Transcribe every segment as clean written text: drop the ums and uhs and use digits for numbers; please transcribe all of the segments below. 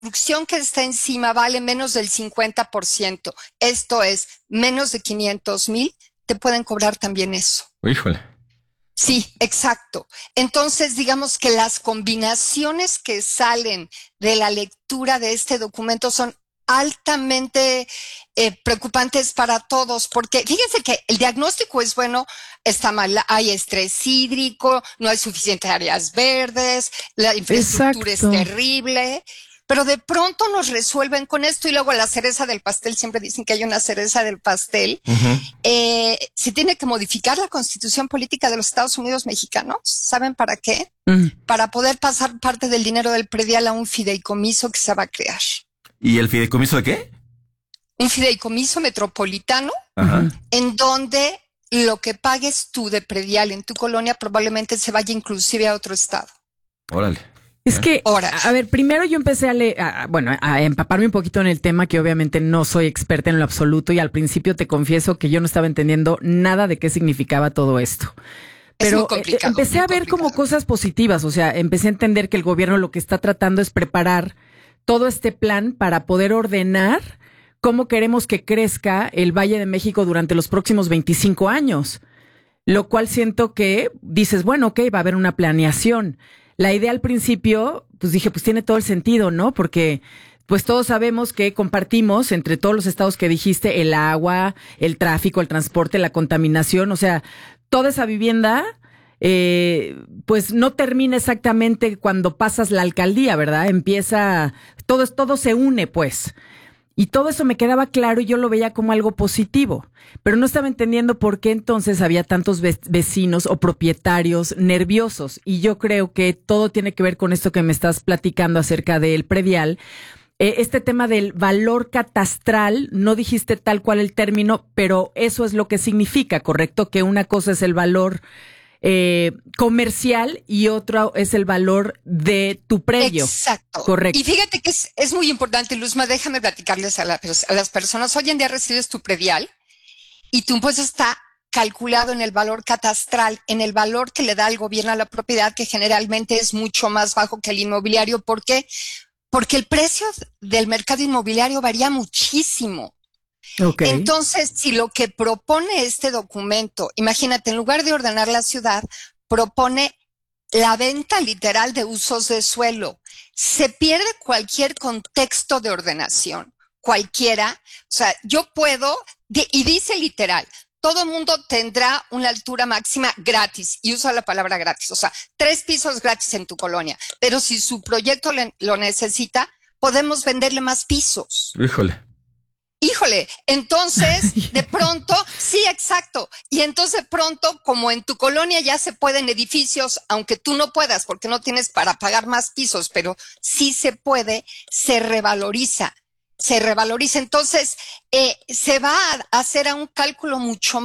construcción que está encima vale menos del 50%, esto es, menos de 500,000, te pueden cobrar también eso. Híjole. Sí, exacto. Entonces, digamos que las combinaciones que salen de la lectura de este documento son altamente preocupantes para todos, porque fíjense que el diagnóstico es bueno, está mal, hay estrés hídrico, no hay suficientes áreas verdes, la infraestructura es Exacto. terrible, pero de pronto nos resuelven con esto y luego la cereza del pastel, siempre dicen que hay una cereza del pastel. Ujú. Se tiene que modificar la constitución política de los Estados Unidos mexicanos. ¿Saben para qué? Mm. Para poder pasar parte del dinero del predial a un fideicomiso que se va a crear. ¿Y el fideicomiso de qué? Un fideicomiso metropolitano Ajá. en donde lo que pagues tú de predial en tu colonia probablemente se vaya inclusive a otro estado. Órale. Es que, Ahora, a ver, primero yo empecé a leer, a empaparme un poquito en el tema, que obviamente no soy experta en lo absoluto, y al principio te confieso que yo no estaba entendiendo nada de qué significaba todo esto. es Pero muy complicado. empecé muy a ver como complicado. cosas positivas, o sea, empecé a entender que el gobierno lo que está tratando es preparar todo este plan para poder ordenar cómo queremos que crezca el Valle de México durante los próximos 25 años. Lo cual siento que dices, bueno, ok, va a haber una planeación. La idea al principio, pues dije, pues tiene todo el sentido, ¿no? Porque pues todos sabemos que compartimos entre todos los estados que dijiste el agua, el tráfico, el transporte, la contaminación, o sea, toda esa vivienda, pues no termina exactamente cuando pasas la alcaldía, ¿verdad? Empieza, todo se une, pues. Y todo eso me quedaba claro y yo lo veía como algo positivo, pero no estaba entendiendo por qué entonces había tantos vecinos o propietarios nerviosos. Y yo creo que todo tiene que ver con esto que me estás platicando acerca del predial. Este tema del valor catastral, no dijiste tal cual el término, pero eso es lo que significa, ¿correcto? Que una cosa es el valor comercial y otro es el valor de tu predio. Exacto. Correcto. Y fíjate que es muy importante, Luzma, déjame platicarles a las personas. Hoy en día recibes tu predial y tu impuesto está calculado en el valor catastral, en el valor que le da el gobierno a la propiedad, que generalmente es mucho más bajo que el inmobiliario. ¿Por qué? Porque el precio del mercado inmobiliario varía muchísimo. Ok. Entonces, si lo que propone este documento, imagínate, en lugar de ordenar la ciudad, propone la venta literal de usos de suelo. Se pierde cualquier contexto de ordenación, cualquiera. O sea, yo puedo, y dice literal, todo mundo tendrá una altura máxima gratis, y usa la palabra gratis, o sea, 3 pisos gratis en tu colonia. Pero si su proyecto lo necesita, podemos venderle más pisos. Híjole. Híjole, entonces de pronto, sí, exacto. Y entonces de pronto, como en tu colonia ya se pueden edificios, aunque tú no puedas porque no tienes para pagar más pisos, pero sí se puede, se revaloriza. Se revaloriza. Entonces, se va a hacer a un cálculo mucho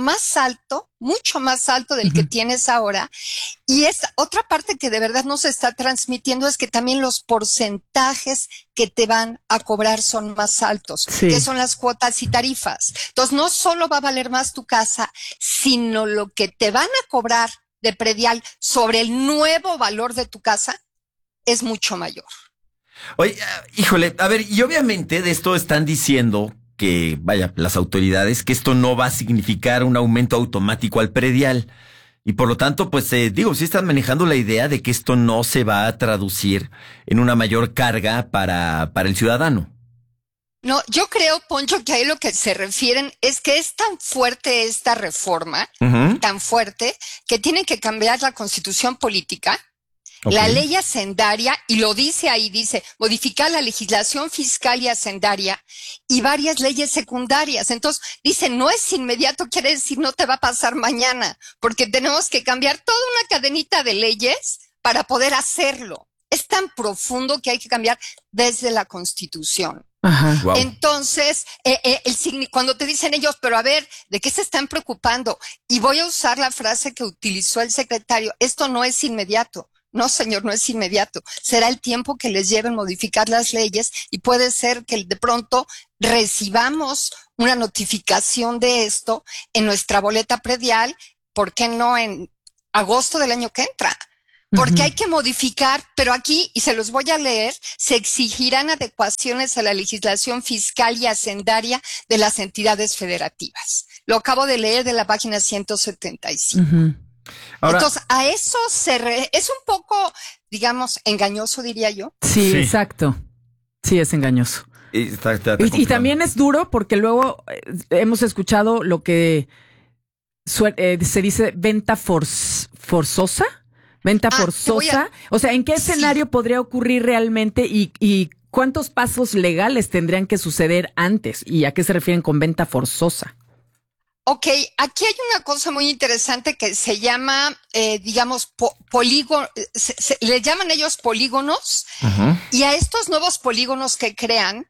más alto del que tienes ahora. Y es otra parte que de verdad no se está transmitiendo, es que también los porcentajes que te van a cobrar son más altos, Sí. que son las cuotas y tarifas. Entonces, no solo va a valer más tu casa, sino lo que te van a cobrar de predial sobre el nuevo valor de tu casa es mucho mayor. Oye, híjole, a ver, y obviamente de esto están diciendo que, vaya, las autoridades, que esto no va a significar un aumento automático al predial. Y por lo tanto, pues digo, sí están manejando la idea de que esto no se va a traducir en una mayor carga para el ciudadano. No, yo creo, Poncho, que ahí lo que se refieren es que es tan fuerte esta reforma, Ujú. tan fuerte, que tienen que cambiar la constitución política, Ok. la ley hacendaria, y lo dice ahí, dice, modificar la legislación fiscal y hacendaria y varias leyes secundarias. Entonces, dice, no es inmediato, quiere decir no te va a pasar mañana, porque tenemos que cambiar toda una cadenita de leyes para poder hacerlo. Es tan profundo que hay que cambiar desde la Constitución. Ajá. Wow. Entonces, cuando te dicen ellos, pero a ver, ¿de qué se están preocupando? Y voy a usar la frase que utilizó el secretario, esto no es inmediato. No, señor, no es inmediato. Será el tiempo que les lleven modificar las leyes y puede ser que de pronto recibamos una notificación de esto en nuestra boleta predial, ¿por qué no en agosto del año que entra? porque hay que modificar, pero aquí, y se los voy a leer, se exigirán adecuaciones a la legislación fiscal y hacendaria de las entidades federativas. Lo acabo de leer de la página 175. Ahora, entonces, a eso es un poco, digamos, engañoso, diría yo. Sí, exacto. Sí, es engañoso. Y también es duro porque luego hemos escuchado lo que se dice venta forzosa. Venta forzosa. O sea, ¿en qué escenario podría ocurrir realmente y cuántos pasos legales tendrían que suceder antes? ¿Y a qué se refieren con venta forzosa? Ok, aquí hay una cosa muy interesante que se llama, digamos, polígono, le llaman ellos polígonos, y a estos nuevos polígonos que crean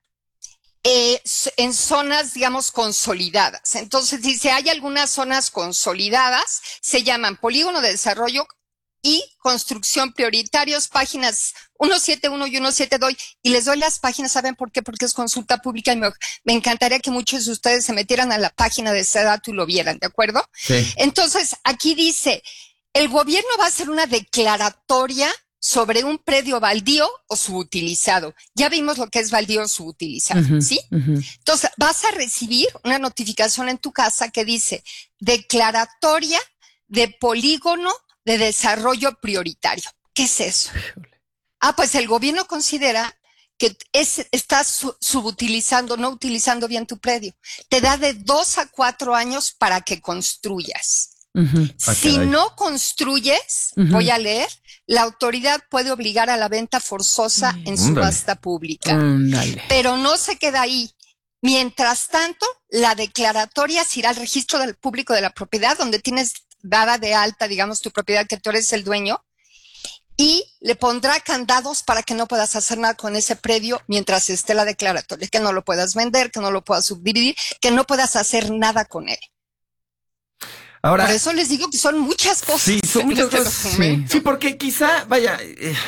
en zonas, digamos, consolidadas. Entonces, si hay algunas zonas consolidadas, se llaman polígono de desarrollo y construcción prioritarios, páginas 171 y 172, y les doy las páginas, ¿saben por qué? Porque es consulta pública y me encantaría que muchos de ustedes se metieran a la página de SEDATU y lo vieran, ¿de acuerdo? Sí. Entonces, aquí dice, el gobierno va a hacer una declaratoria sobre un predio baldío o subutilizado. Ya vimos lo que es baldío o subutilizado, ¿sí? Entonces, vas a recibir una notificación en tu casa que dice, declaratoria de polígono de desarrollo prioritario. ¿Qué es eso? Pues el gobierno considera que estás subutilizando, no utilizando bien tu predio. Te da de 2 a 4 años para que construyas. Si no construyes, voy a leer, la autoridad puede obligar a la venta forzosa en subasta pública. Pero no se queda ahí. Mientras tanto, la declaratoria se irá al registro del público de la propiedad, donde tienes dada de alta, digamos, tu propiedad, que tú eres el dueño, y le pondrá candados para que no puedas hacer nada con ese predio mientras esté la declaratoria, que no lo puedas vender, que no lo puedas subdividir, que no puedas hacer nada con él. Ahora, por eso les digo que son muchas cosas. Sí, son muchas cosas. Sí, porque quizá, vaya,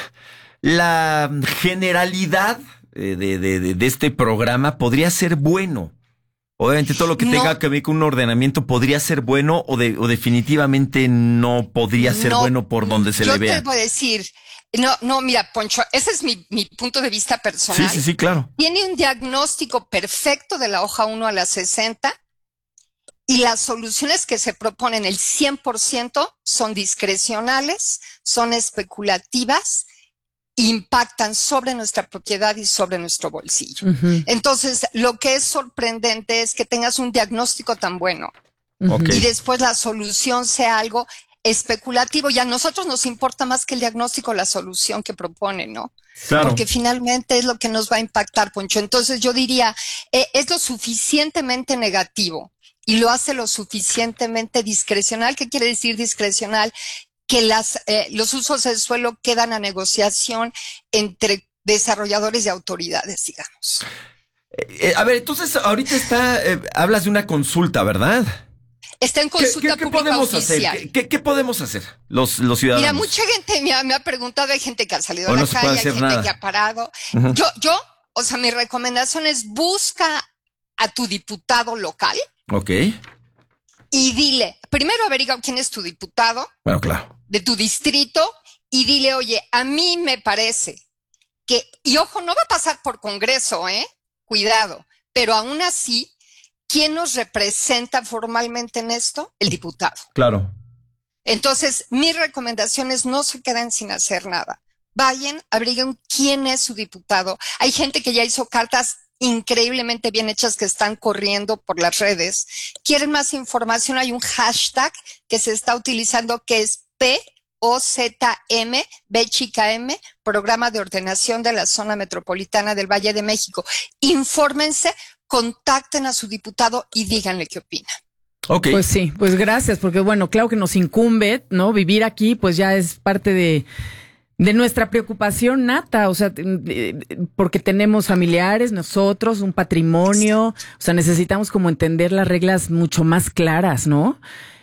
la generalidad de este programa podría ser bueno. Obviamente todo lo que tenga que ver con un ordenamiento podría ser bueno o definitivamente no podría ser bueno por donde se le vea. Yo te voy a decir, mira, Poncho, ese es mi punto de vista personal. Sí, claro. Tiene un diagnóstico perfecto de la hoja 1 a la 60 y las soluciones que se proponen, el 100% son discrecionales, son especulativas, impactan sobre nuestra propiedad y sobre nuestro bolsillo. Entonces, lo que es sorprendente es que tengas un diagnóstico tan bueno y después la solución sea algo especulativo. Y a nosotros nos importa más que el diagnóstico, la solución que propone, ¿no? Claro. Porque finalmente es lo que nos va a impactar, Poncho. Entonces, yo diría, es lo suficientemente negativo y lo hace lo suficientemente discrecional. ¿Qué quiere decir discrecional? Que los usos del suelo quedan a negociación entre desarrolladores y autoridades, digamos. A ver, entonces ahorita hablas de una consulta, ¿verdad? Está en consulta ¿Qué pública podemos oficial. hacer? ¿Qué podemos hacer los ciudadanos? Mira, mucha gente me ha preguntado, hay gente que ha salido a la calle, hay gente que ha parado. O sea, mi recomendación es busca a tu diputado local. Ok. Y dile, primero averigua quién es tu diputado. Bueno, claro. De tu distrito, y dile, oye, a mí me parece que, y ojo, no va a pasar por Congreso, cuidado, pero aún así, ¿quién nos representa formalmente en esto? El diputado. Claro. Entonces, mis recomendaciones no se queden sin hacer nada. Vayan, averiguen quién es su diputado. Hay gente que ya hizo cartas increíblemente bien hechas que están corriendo por las redes. ¿Quieren más información? Hay un hashtag que se está utilizando que es POZM, B chica M, Programa de Ordenación de la Zona Metropolitana del Valle de México. Infórmense, contacten a su diputado y díganle qué opina. Okay. Pues sí, pues gracias, porque bueno, claro que nos incumbe, ¿no? Vivir aquí, pues ya es parte de nuestra preocupación nata, o sea, porque tenemos familiares, nosotros, un patrimonio, o sea, necesitamos como entender las reglas mucho más claras, ¿no?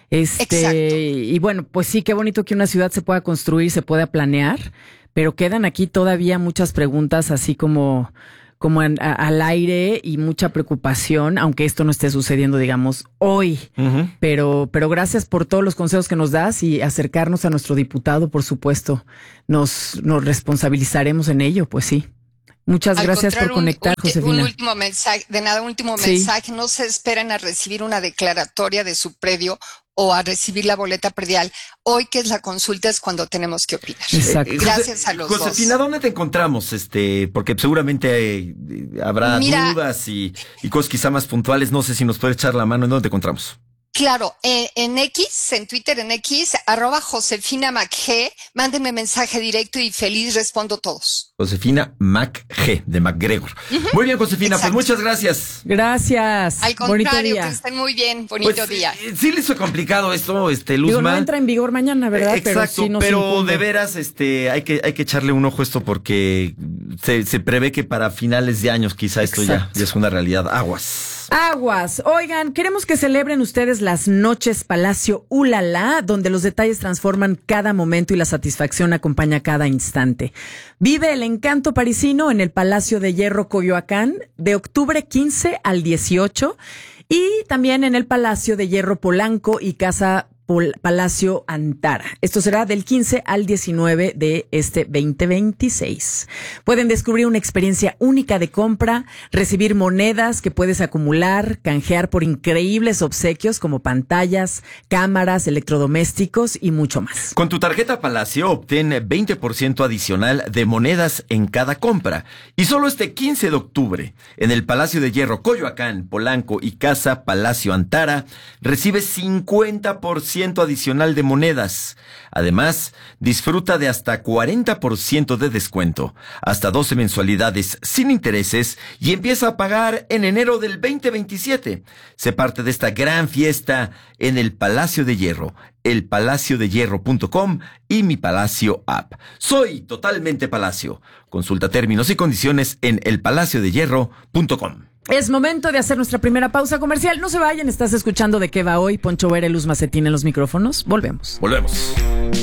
Y bueno, pues sí, qué bonito que una ciudad se pueda construir, se pueda planear, pero quedan aquí todavía muchas preguntas así como como al aire y mucha preocupación, aunque esto no esté sucediendo, digamos, hoy. Ujú. Pero gracias por todos los consejos que nos das y acercarnos a nuestro diputado, por supuesto. Nos responsabilizaremos en ello, pues sí. Muchas gracias por conectar, Josefina. Un último mensaje, Sí. mensaje, no se esperen a recibir una declaratoria de su predio o a recibir la boleta predial. Hoy que es la consulta es cuando tenemos que opinar. Exacto. Gracias a los Josefina, dos. ¿dónde te encontramos? Porque seguramente habrá Mira, dudas y cosas quizá más puntuales. No sé si nos puedes echar la mano. ¿En dónde te encontramos? Claro, en X, en Twitter, en X, @JosefinaMacG, mándenme mensaje directo y feliz respondo todos. Josefina MacG, de MacGregor. Muy bien, Josefina, Exacto. pues muchas gracias. Gracias. Al Bonito contrario, día. que estén muy bien, bonito Pues, día. sí le hizo complicado esto, Digo, Luzma. no entra en vigor mañana, ¿verdad? Exacto, sí nos pero incumbe. de veras, hay que echarle un ojo a esto porque se prevé que para finales de años quizá esto ya Exacto. es una realidad. Aguas. Aguas. Oigan, queremos que celebren ustedes las noches Palacio Ulala, donde los detalles transforman cada momento y la satisfacción acompaña cada instante. Vive el encanto parisino en el Palacio de Hierro Coyoacán de octubre 15 al 18 y también en el Palacio de Hierro Polanco y Casa Palacio Antara. Esto será del 15 al 19 de este 2026. Pueden descubrir una experiencia única de compra, recibir monedas que puedes acumular, canjear por increíbles obsequios como pantallas, cámaras, electrodomésticos y mucho más. Con tu tarjeta Palacio obtén 20% adicional de monedas en cada compra. Y solo este 15 de octubre, en el Palacio de Hierro Coyoacán, Polanco y Casa Palacio Antara, recibes 50% adicional de monedas. Además, disfruta de hasta 40% de descuento, hasta 12 mensualidades sin intereses y empieza a pagar en enero del 2027. Sé parte de esta gran fiesta en el Palacio de Hierro, elpalaciodehierro.com y Mi Palacio App. Soy totalmente Palacio. Consulta términos y condiciones en elpalaciodehierro.com. Es momento de hacer nuestra primera pausa comercial. No se vayan, estás escuchando De Qué Va Hoy. Poncho Vera y Luz Macetín en los micrófonos. Volvemos. Volvemos.